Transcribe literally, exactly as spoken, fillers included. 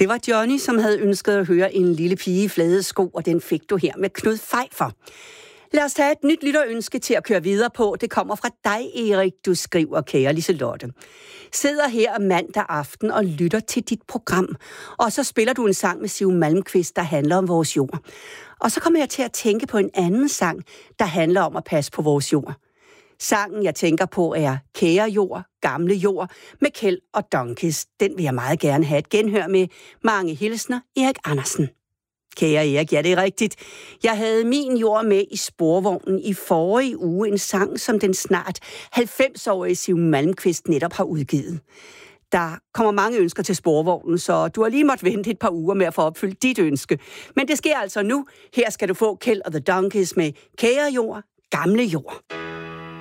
Det var Johnny, som havde ønsket at høre En lille pige i flade sko, og den fik du her med Knud Pfeiffer. Lad os tage et nyt lytterønske til at køre videre på. Det kommer fra dig, Erik, du skriver, kære Liselotte. Sidder her mandag aften og lytter til dit program, og så spiller du en sang med Siv Malmkvist, der handler om vores jord. Og så kommer jeg til at tænke på en anden sang, der handler om at passe på vores jord. Sangen, jeg tænker på, er Kære jord, gamle jord med Kjeld og Donkis. Den vil jeg meget gerne have et genhør med. Mange hilsner, Erik Andersen. Kære Erik, ja, det er rigtigt. Jeg havde min jord med i sporvognen i forrige uge, en sang, som den snart halvfems-årige Siv Malmkvist netop har udgivet. Der kommer mange ønsker til sporvognen, så du har lige måttet vente et par uger med at få opfyldt dit ønske. Men det sker altså nu. Her skal du få Kjeld og The Donkeys med Kære jord, gamle jord.